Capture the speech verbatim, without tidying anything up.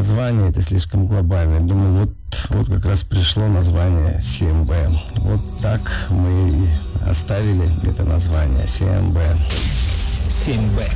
название это слишком глобальное. Думаю, вот, вот как раз пришло название семь бэ. Вот так мы и оставили это название семь бэ. семь бэ.